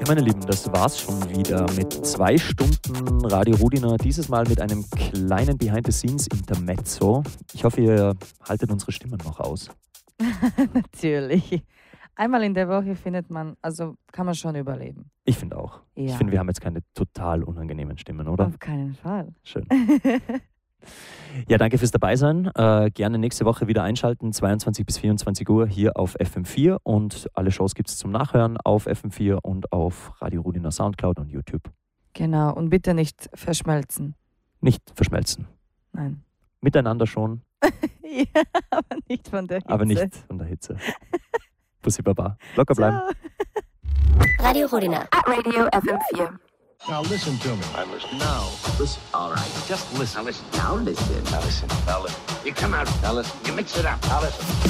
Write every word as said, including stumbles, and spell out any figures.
Ja, meine Lieben, das war's schon wieder mit zwei Stunden Radio Rudiner. Dieses Mal mit einem kleinen Behind-the-Scenes-Intermezzo. Ich hoffe, ihr haltet unsere Stimmen noch aus. Natürlich. Einmal in der Woche findet man, also kann man schon überleben. Ich finde auch. Ja. Ich finde, wir haben jetzt keine total unangenehmen Stimmen, oder? Auf keinen Fall. Schön. Ja, danke fürs Dabeisein. Äh, gerne nächste Woche wieder einschalten, zweiundzwanzig bis vierundzwanzig Uhr hier auf F M vier. Und alle Shows gibt es zum Nachhören auf F M vier und auf Radio Rudiner Soundcloud und YouTube. Genau, und bitte nicht verschmelzen. Nicht verschmelzen. Nein. Miteinander schon. Ja, aber nicht von der Hitze. Aber nicht von der Hitze. Bussi Baba. Locker bleiben. Radio Rudiner. At Radio F M vier. Now listen to me. I listen. Now, listen. All right. Just listen. Now listen. Now listen. Now listen. Now listen. You come out. Now listen. You mix it up. Now listen.